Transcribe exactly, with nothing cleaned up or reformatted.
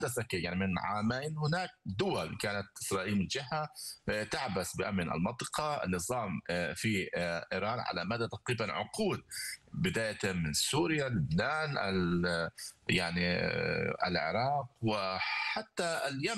حدث يعني من عامين هناك دول كانت إسرائيل من جهة تعبث بأمن المنطقة، النظام في إيران على مدى تقريبا عقود بداية من سوريا، لبنان، يعني العراق وحتى اليمن.